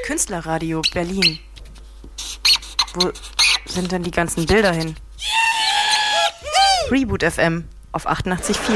Künstlerradio Berlin. Wo sind denn die ganzen Bilder hin? Reboot FM auf 88,4.